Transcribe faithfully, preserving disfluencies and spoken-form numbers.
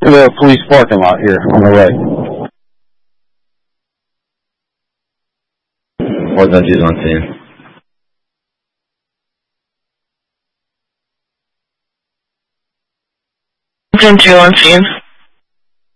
The police parking lot here on the right. What that is on scene? ten two on scene.